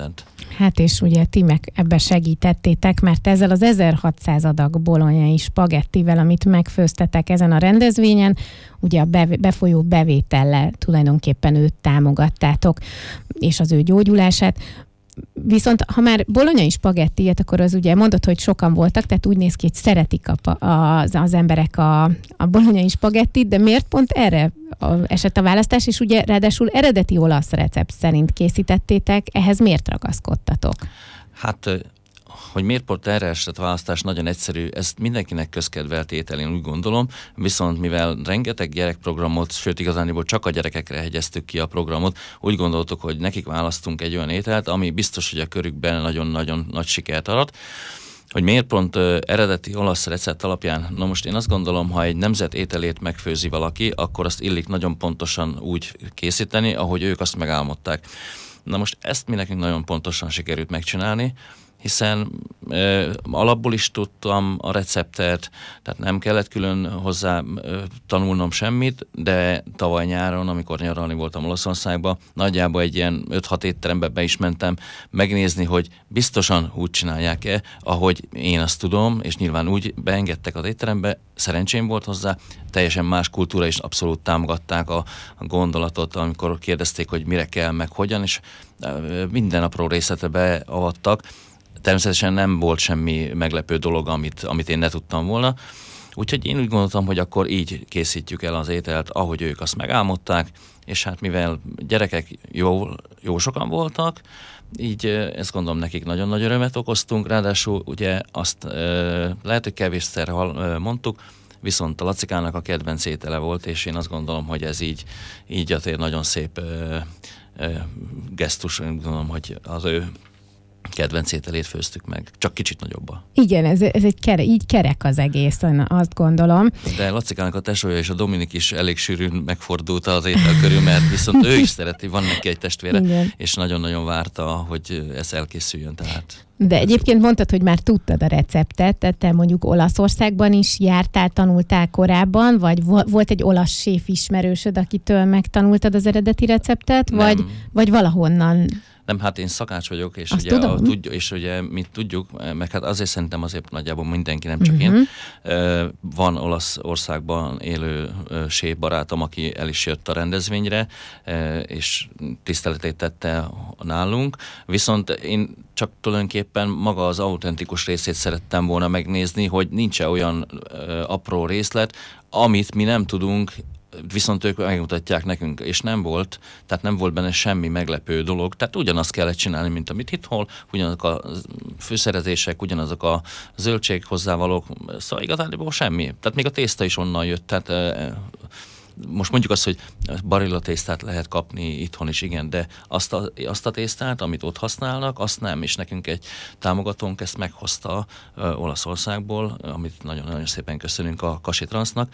mindent. Hát és ugye ti meg ebbe segítettétek, mert ezzel az 1600 adag bolonyai spagettivel, amit megfőztetek ezen a rendezvényen, ugye a befolyó bevétellel tulajdonképpen őt támogattátok, és az ő gyógyulását. Viszont ha már bolonyai spagettiet, akkor az ugye mondod, hogy sokan voltak, tehát úgy néz ki, hogy szeretik az emberek a bolonyai spagettit, de miért pont erre esett a választás, és ugye ráadásul eredeti olasz recept szerint készítettétek, ehhez miért ragaszkodtatok? Hát, hogy miért pont erre esett a választás, nagyon egyszerű, ezt mindenkinek közkedvelt étel, én úgy gondolom, viszont mivel rengeteg gyerekprogramot, sőt igazániból csak a gyerekekre hegyeztük ki a programot, úgy gondoltuk, hogy nekik választunk egy olyan ételt, ami biztos, hogy a körükben nagyon-nagyon nagy sikert arat. Hogy miért pont eredeti olasz recept alapján? Na most én azt gondolom, ha egy nemzet ételét megfőzi valaki, akkor azt illik nagyon pontosan úgy készíteni, ahogy ők azt megálmodták. Na most ezt mi nekünk nagyon pontosan sikerült megcsinálni, hiszen alapból is tudtam a receptet, tehát nem kellett külön hozzá tanulnom semmit, de tavaly nyáron, amikor nyaralni voltam Olaszországban, nagyjából egy ilyen 5-6 étterembe be is mentem megnézni, hogy biztosan úgy csinálják-e, ahogy én azt tudom, és nyilván úgy beengedtek az étterembe, szerencsém volt hozzá, teljesen más kultúra is abszolút támogatták a gondolatot, amikor kérdezték, hogy mire kell, meg hogyan, és minden apró részletre beavattak. Természetesen nem volt semmi meglepő dolog, amit én ne tudtam volna. Úgyhogy én úgy gondoltam, hogy akkor így készítjük el az ételt, ahogy ők azt megálmodták, és hát mivel gyerekek jó sokan voltak, így ezt gondolom nekik nagyon nagy örömet okoztunk, ráadásul ugye azt lehet, hogy kevésszer mondtuk, viszont a Lacikának a kedvenc étele volt, és én azt gondolom, hogy ez így azért nagyon szép gesztus, én gondolom, hogy az ő kedvenc ételét főztük meg, csak kicsit nagyobba. Igen, ez egy így kerek az egész, azt gondolom. De Lacikának a tesója és a Dominik is elég sűrűn megfordult az étel körül, mert viszont ő is szereti, van neki egy testvére, igen. És nagyon-nagyon várta, hogy ez elkészüljön, tehát... De egyébként mondtad, hogy már tudtad a receptet, tehát te mondjuk Olaszországban is jártál, tanultál korábban, vagy volt egy olasz séf ismerősöd, akitől megtanultad az eredeti receptet, vagy valahonnan? Nem, hát én szakács vagyok, és ugye mi tudjuk, meg hát azért szerintem azért nagyjából mindenki, nem csak én. Van Olaszországban élő séf barátom, aki el is jött a rendezvényre, és tiszteletét tette nálunk, viszont én csak tulajdonképpen maga az autentikus részét szerettem volna megnézni, hogy nincs-e olyan apró részlet, amit mi nem tudunk, viszont ők megmutatják nekünk, és nem volt, tehát nem volt benne semmi meglepő dolog, tehát ugyanazt kellett csinálni, mint amit itthon, ugyanazok a fűszerezések, ugyanazok a zöldség hozzávalók, szóval igazából semmi, tehát még a tészta is onnan jött, tehát most mondjuk azt, hogy Barilla tésztát lehet kapni itthon is, igen, de azt a tésztát, amit ott használnak, azt nem, és nekünk egy támogatónk ezt meghozta Olaszországból, amit nagyon-nagyon szépen köszönünk a Kasi Transznak,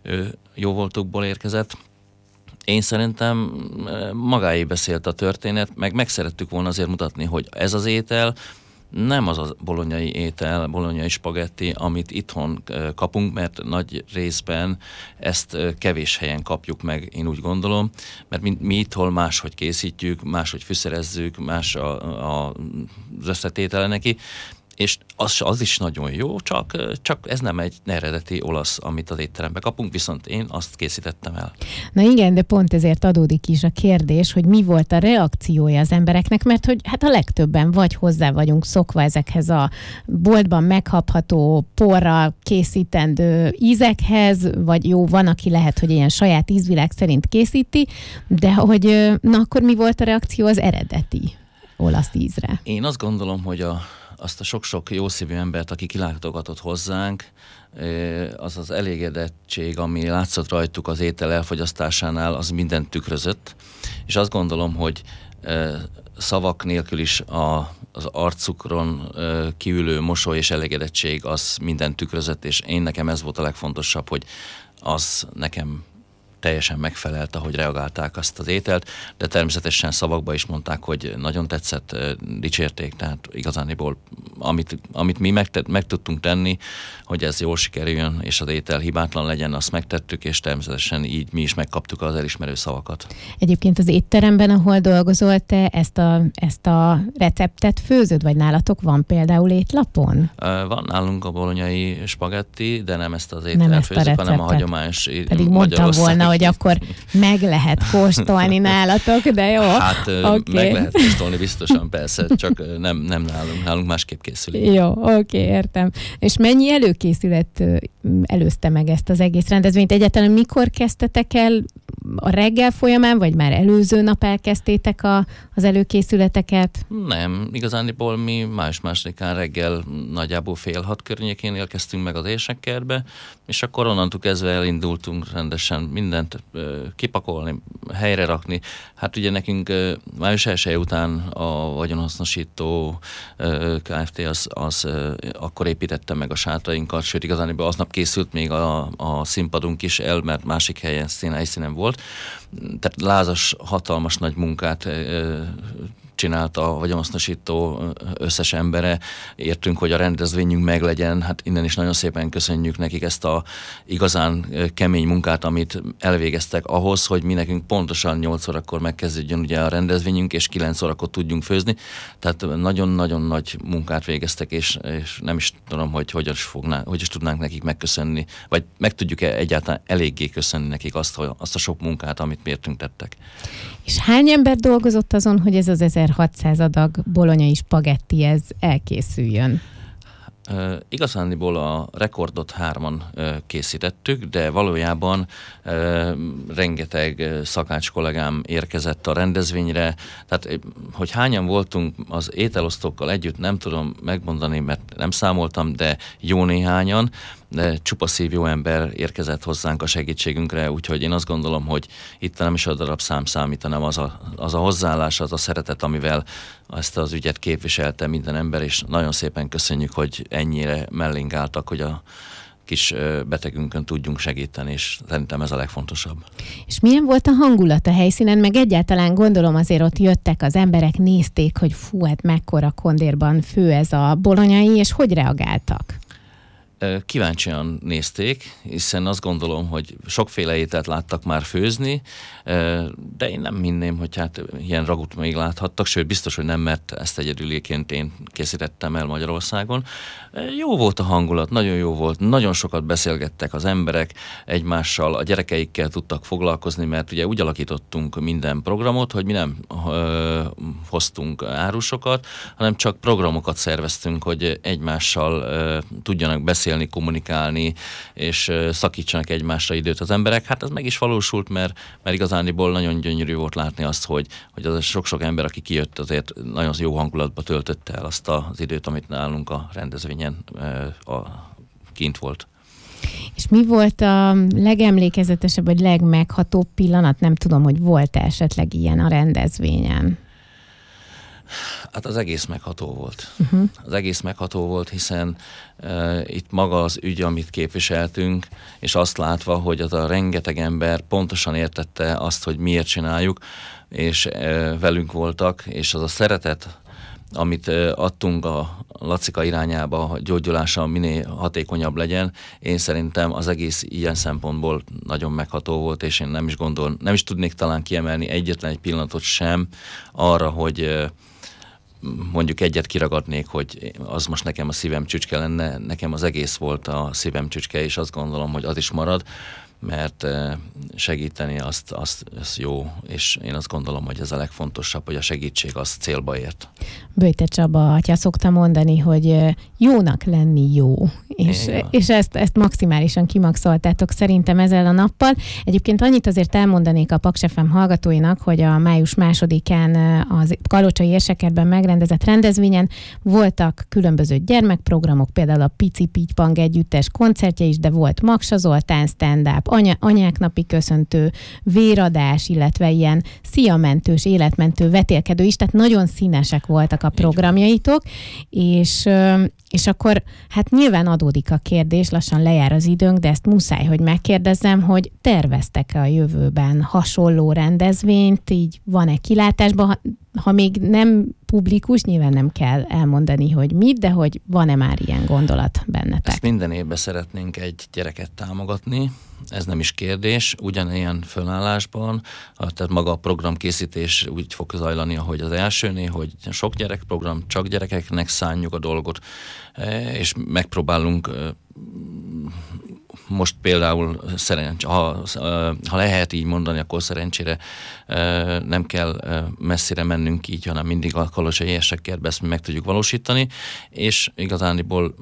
jó voltukból érkezett. Én szerintem magáé beszélt a történet, meg szerettük volna azért mutatni, hogy ez az étel nem az a bolonyai étel, bolonyai spagetti, amit itthon kapunk, mert nagy részben ezt kevés helyen kapjuk meg, én úgy gondolom, mert mi itthon máshogy készítjük, máshogy fűszerezzük, más az összetétele neki, és az is nagyon jó, csak ez nem egy eredeti olasz, amit az étterembe kapunk, viszont én azt készítettem el. Na igen, de pont ezért adódik is a kérdés, hogy mi volt a reakciója az embereknek, mert hogy hát a legtöbben vagy hozzá vagyunk szokva ezekhez a boltban megkapható porral készítendő ízekhez, vagy jó, van, aki lehet, hogy ilyen saját ízvilág szerint készíti, de hogy na akkor mi volt a reakció az eredeti olasz ízre? Én azt gondolom, hogy azt a sok-sok jószívű embert, aki kilátogatott hozzánk, az az elégedettség, ami látszott rajtuk az étel elfogyasztásánál, az mindent tükrözött. És azt gondolom, hogy szavak nélkül is az arcukron kiülő mosoly és elégedettség az mindent tükrözött, és nekem ez volt a legfontosabb, hogy az nekem teljesen megfelelt, ahogy reagálták azt az ételt, de természetesen szavakba is mondták, hogy nagyon tetszett, dicsérték, tehát igazániból amit mi meg tudtunk tenni, hogy ez jól sikerüljön, és az étel hibátlan legyen, azt megtettük, és természetesen így mi is megkaptuk az elismerő szavakat. Egyébként az étteremben, ahol dolgozol, te ezt a receptet főzöd, vagy nálatok van például étlapon? Van nálunk a bolonyai spagetti, de nem ezt az ételt főzök, hanem a hagyományos. Pedig mondtam volna, hogy akkor meg lehet kóstolni nálatok, de jó. Hát meg lehet kóstolni biztosan, persze, csak nem nálunk másképp készül. Jó, oké, értem. És mennyi előkészület előzte meg ezt az egész rendezvényt? Egyáltalán mikor kezdtetek el, a reggel folyamán, vagy már előző nap elkezdtétek az előkészületeket? Nem, igazániból mi május 2-án reggel nagyjából 5:30 környékén érkeztünk meg az Érsekkertbe, és akkor onnantól kezdve elindultunk rendesen mindent kipakolni, helyre rakni. Hát ugye nekünk május 1 után a vagyonhasznosító Kft. az akkor építette meg a sátrainkat, sőt igazániból aznap készült még a színpadunk is el, mert másik helyszínen volt. Tehát lázas, hatalmas nagy munkát csinálta a vagyonhasznosító összes embere. Értünk, hogy a rendezvényünk meglegyen. Hát innen is nagyon szépen köszönjük nekik ezt a igazán kemény munkát, amit elvégeztek ahhoz, hogy mi nekünk pontosan 8 órakor megkezdődjön ugye a rendezvényünk, és 9 órakor tudjunk főzni. Tehát nagyon-nagyon nagy munkát végeztek, és nem is tudom, hogy is tudnánk nekik megköszönni, vagy meg tudjuk-e egyáltalán eléggé köszönni nekik azt a sok munkát, amit miértünk tettek. És hány ember dolgozott azon, hogy ez az 1600 adag bolonyai spagetti ez elkészüljön? Igazániból a rekordot 3-an készítettük, de valójában rengeteg szakács kollégám érkezett a rendezvényre, tehát hogy hányan voltunk az ételosztókkal együtt, nem tudom megmondani, mert nem számoltam, de jó néhányan, de csupa szívjó ember érkezett hozzánk a segítségünkre, úgyhogy én azt gondolom, hogy itt nem is a darabszám számít, hanem az a hozzáállás, az a szeretet, amivel ezt az ügyet képviselte minden ember, és nagyon szépen köszönjük, hogy ennyire mellénk álltak, hogy a kis betegünkön tudjunk segíteni, és szerintem ez a legfontosabb. És milyen volt a hangulat a helyszínen, meg egyáltalán gondolom azért ott jöttek az emberek, nézték, hogy fú, hát mekkora kondérban fő ez a bolonyai, és hogy reagáltak? Kíváncsian nézték, hiszen azt gondolom, hogy sokféle ételt láttak már főzni, de én nem hinném, hogy hát ilyen ragut még láthattak, sőt biztos, hogy nem, mert ezt egyedüléként én készítettem el Magyarországon. Jó volt a hangulat, nagyon jó volt, nagyon sokat beszélgettek az emberek egymással, a gyerekeikkel tudtak foglalkozni, mert ugye úgy alakítottunk minden programot, hogy mi nem hoztunk árusokat, hanem csak programokat szerveztünk, hogy egymással tudjanak beszélni, kommunikálni, és szakítsanak egymásra időt az emberek. Hát ez meg is valósult, mert igazániból nagyon gyönyörű volt látni azt, hogy az sok-sok ember, aki kijött, azért nagyon jó hangulatba töltötte el azt az időt, amit nálunk a rendezvényen kint volt. És mi volt a legemlékezetesebb, vagy legmeghatóbb pillanat? Nem tudom, hogy volt esetleg ilyen a rendezvényen. Hát az egész megható volt. Az egész megható volt, hiszen itt maga az ügy, amit képviseltünk, és azt látva, hogy az a rengeteg ember pontosan értette azt, hogy miért csináljuk, és velünk voltak, és az a szeretet, amit adtunk a Lacika irányába, hogy gyógyulása minél hatékonyabb legyen, én szerintem az egész ilyen szempontból nagyon megható volt, és én nem is tudnék talán kiemelni egyetlen egy pillanatot sem arra, hogy mondjuk egyet kiragadnék, hogy az most nekem a szívem csücske lenne, nekem az egész volt a szívem csücske, és azt gondolom, hogy az is marad, mert segíteni az jó, és én azt gondolom, hogy ez a legfontosabb, hogy a segítség az célba ért. Böjte Csaba atya szokta mondani, hogy jónak lenni jó, és ezt maximálisan kimaxoltátok szerintem ezzel a nappal. Egyébként annyit azért elmondanék a Paks FM hallgatóinak, hogy a május 2-án az Kalocsai Érsekkertben megrendezett rendezvényen voltak különböző gyermekprogramok, például a Pici Pitypang együttes koncertje is, de volt Maksa Zoltán stand-up, anyák napi köszöntő, véradás, illetve ilyen sziamentős, életmentő vetélkedő is, tehát nagyon színesek voltak a programjaitok, és akkor hát nyilván adódik a kérdés, lassan lejár az időnk, de ezt muszáj, hogy megkérdezzem, hogy terveztek-e a jövőben hasonló rendezvényt, így van-e kilátásban, ha még nem publikus, nyilván nem kell elmondani, hogy mit, de hogy van-e már ilyen gondolat bennetek? Ezt minden évben szeretnénk egy gyereket támogatni, ez nem is kérdés, ugyanilyen fölállásban, tehát maga a programkészítés úgy fog zajlani, ahogy az elsőnél, hogy sok gyerekprogram, csak gyerekeknek szánjuk a dolgot, és megpróbálunk most például ha lehet így mondani, akkor szerencsére nem kell messzire mennünk így, hanem mindig a Kalocsai Érsekkertbe ezt meg tudjuk valósítani, és igazániból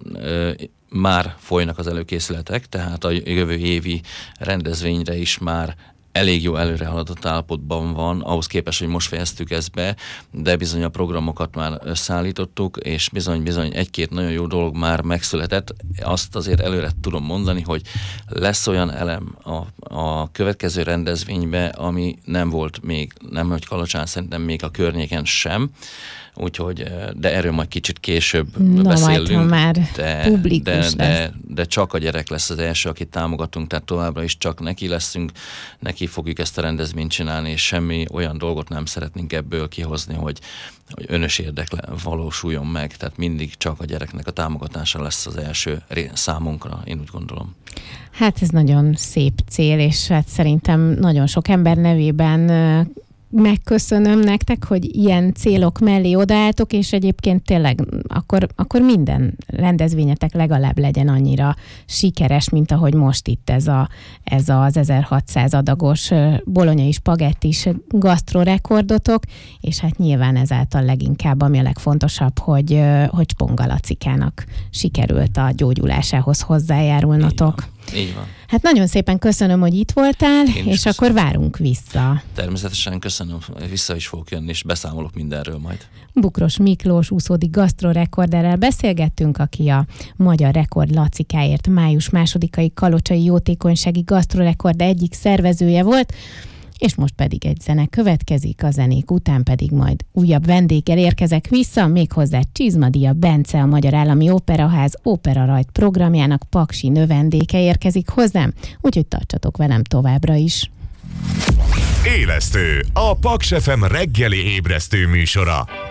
már folynak az előkészületek, tehát a jövő évi rendezvényre is már elég jó előre haladott állapotban van, ahhoz képest, hogy most fejeztük ezt be, de bizony a programokat már összeállítottuk, és bizony egy-két nagyon jó dolog már megszületett. Azt azért előre tudom mondani, hogy lesz olyan elem a következő rendezvénybe, ami nem volt még, nem hogy Kalocsán, szerintem még a környéken sem, úgyhogy, de erről majd kicsit később beszélünk. Majd, már publikus de csak a gyerek lesz az első, akit támogatunk, tehát továbbra is csak neki fogjuk ezt a rendezvényt csinálni, és semmi olyan dolgot nem szeretnénk ebből kihozni, hogy önös érdek valósuljon meg, tehát mindig csak a gyereknek a támogatása lesz az első számunkra, én úgy gondolom. Hát ez nagyon szép cél, és hát szerintem nagyon sok ember nevében megköszönöm nektek, hogy ilyen célok mellé odaálltok, és egyébként tényleg akkor minden rendezvényetek legalább legyen annyira sikeres, mint ahogy most itt ez az 1600 adagos bolonyai spagettis gasztrorekordotok, és hát nyilván ezáltal leginkább, ami a legfontosabb, hogy Sponga Lacikának sikerült a gyógyulásához hozzájárulnotok. Így van. Hát nagyon szépen köszönöm, hogy itt voltál, és akkor várunk vissza. Természetesen köszönöm, vissza is fogok jönni, és beszámolok mindenről majd. Bukros Miklós úszódi gasztrorekorderrel beszélgettünk, aki a Magyar Rekord Lacikáért május 2-ai kalocsai jótékonysági gasztrorekord egyik szervezője volt, és most pedig egy zene következik, a zenék után pedig majd újabb vendéggel érkezek vissza, méghozzá Csizmadia Bence, a Magyar Állami Operaház Operarajt programjának paksi növendéke érkezik hozzám, úgyhogy tartsatok velem továbbra is. Élesztő, a Paks FM reggeli ébresztő műsora.